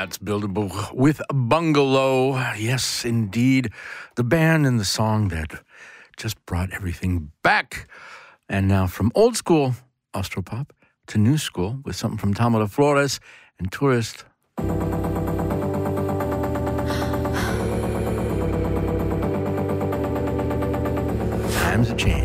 That's Bilderbuch with Bungalow. Yes, indeed. The band and the song that just brought everything back. And now from old school Austropop to new school with something from Tamara Flores and Tourist. Times have changed.